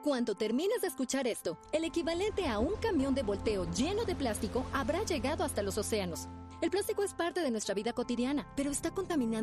Cuando termines de escuchar esto, el equivalente a un camión de volteo lleno de plástico habrá llegado hasta los océanos. El plástico es parte de nuestra vida cotidiana, pero está contaminando